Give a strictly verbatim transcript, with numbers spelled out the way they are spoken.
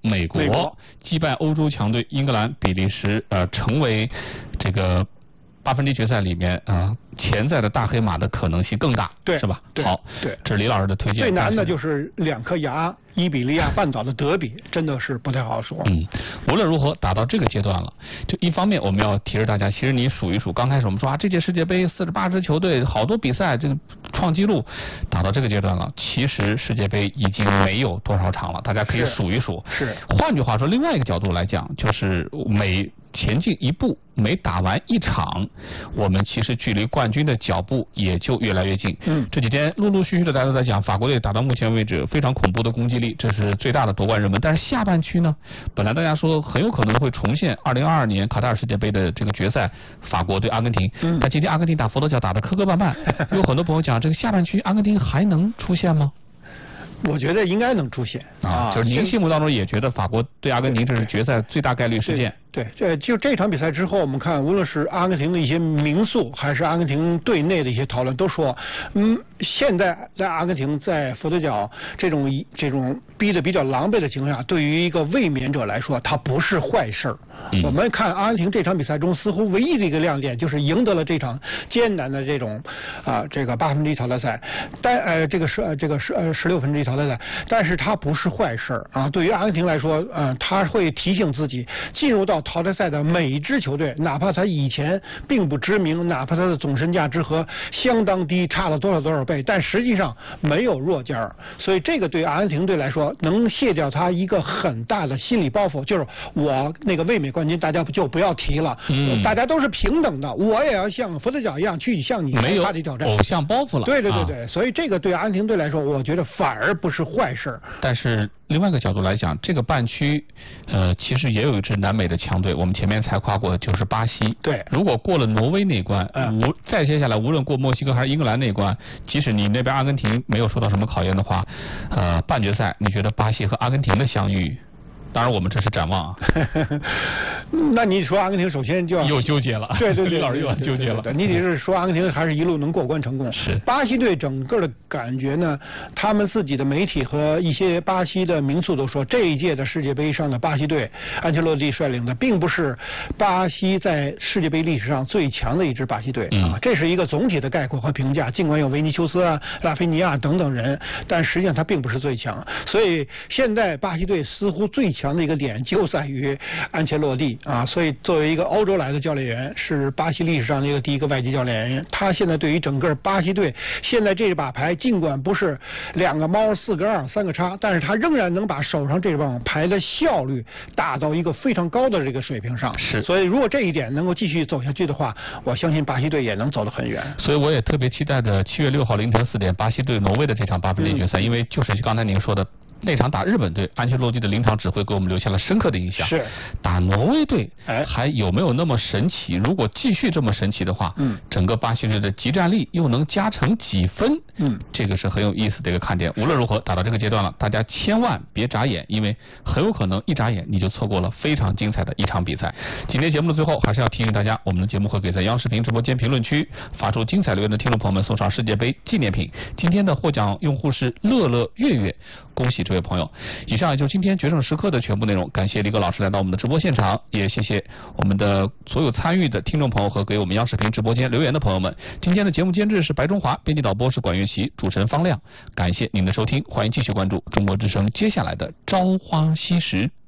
美国， 美国击败欧洲强队英格兰、比利时，呃，成为这个八分之一决赛里面啊、呃、潜在的大黑马的可能性更大， 对， 是吧？ 对， 好， 对， 这是李老师的推荐。 最难的就是两颗牙，伊比利亚半岛的德比，真的是不太好说。 嗯，无论如何打到这个阶段了，就一方面我们要提示大家，其实你数一数，刚开始我们说啊，这届世界杯四十八支球队，好多比赛这个创纪录，打到这个阶段了，其实世界杯已经没有多少场了，大家可以数一数。 是。 换句话说，另外一个角度来讲，就是每前进一步，每打完一场，我们其实距离冠军的脚步也就越来越近。 嗯， 这几天陆陆续续的大家都在讲，法国队打到目前为止非常恐怖的攻击力，这是最大的夺冠热门。但是下半区呢，本来大家说很有可能会重现二零二二年卡塔尔世界杯的这个决赛，法国对阿根廷。 嗯， 但今天阿根廷打佛得角打得磕磕绊绊，有很多朋友讲，这个下半区阿根廷还能出现吗？ 我觉得应该能出现啊，就是您心目当中也觉得法国对阿根廷这是决赛最大概率事件。 对，这就这场比赛之后，我们看无论是阿根廷的一些名宿，还是阿根廷队内的一些讨论，都说，嗯，现在在阿根廷在佛得角这种这种逼得比较狼狈的情况下，对于一个卫冕者来说，它不是坏事儿。嗯、我们看阿根廷这场比赛中，似乎唯一的一个亮点就是赢得了这场艰难的这种啊这个八分之一淘汰赛，但呃这个十呃这个十呃十六分之一淘汰赛，但是它不是坏事儿啊。对于阿根廷来说，呃，他会提醒自己进入到淘汰赛的每一支球队，哪怕他以前并不知名，哪怕他的总身价之和相当低，差了多少多少倍，但实际上没有弱尖儿。所以这个对阿根廷队来说，能卸掉他一个很大的心理包袱，就是我那个卫冕冠军大家就不要提了，嗯、大家都是平等的，我也要像佛得角一样去向你发起挑战， 没有偶像包袱了。 对对对对、啊，所以这个对阿根廷队来说，我觉得反而不是坏事。 但是另外一个角度来讲，这个半区，呃，其实也有一支南美的强队，我们前面才夸过，就是巴西。 对， 如果过了挪威那一关，嗯、无再接下来，无论过墨西哥还是英格兰那一关，即使你那边阿根廷没有受到什么考验的话，呃，半决赛，你觉得巴西和阿根廷的相遇？当然，我们这是展望啊。 那你说阿根廷首先就要又纠结了， 对对对， 李老师又要纠结了。 你得是说阿根廷还是一路能过关成功？ 是。 巴西队整个的感觉呢，他们自己的媒体和一些巴西的名宿都说，这一届的世界杯上的巴西队，安切洛蒂率领的，并不是巴西在世界杯历史上最强的一支巴西队、嗯、啊。这是一个总体的概括和评价。尽管有维尼修斯啊、拉菲尼亚等等人，但实际上他并不是最强。所以现在巴西队似乎最强的一个点就在于安切洛蒂啊，所以作为一个欧洲来的教练员，是巴西历史上的一个第一个外籍教练员，他现在对于整个巴西队现在这把牌，尽管不是两个猫四个二三个叉，但是他仍然能把手上这把牌的效率打到一个非常高的这个水平上。 是， 所以如果这一点能够继续走下去的话，我相信巴西队也能走得很远。 所以我也特别期待着七月六号凌晨四点巴西对挪威的这场八分之一决赛、嗯，因为就是刚才您说的。那场打日本队，安切洛蒂的临场指挥给我们留下了深刻的印象。 是打挪威队，哎，还有没有那么神奇？如果继续这么神奇的话，嗯，整个巴西队的集战力又能加成几分？嗯，这个是很有意思的一个看点。无论如何，打到这个阶段了，大家千万别眨眼，因为很有可能一眨眼你就错过了非常精彩的一场比赛。今天节目的最后，还是要提醒大家，我们的节目会给在央视频直播间评论区发出精彩留言的听众朋友们送上世界杯纪念品。今天的获奖用户是乐乐月月，恭喜这位朋友。以上也就是今天决胜时刻的全部内容，感谢李葛老师来到我们的直播现场，也谢谢我们的所有参与的听众朋友和给我们央视频直播间留言的朋友们。今天的节目监制是白中华，编辑导播是管乐琪，主持人方亮。感谢您的收听，欢迎继续关注中国之声接下来的朝花夕拾。